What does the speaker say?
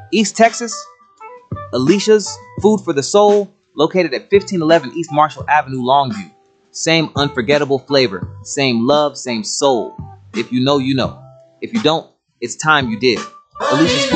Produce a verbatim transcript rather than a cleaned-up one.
East Texas, Alicia's Food for the Soul, located at fifteen eleven East Marshall Avenue, Longview. Same unforgettable flavor, same love, same soul. If you know, you know. If you don't, it's time you did. Alicia's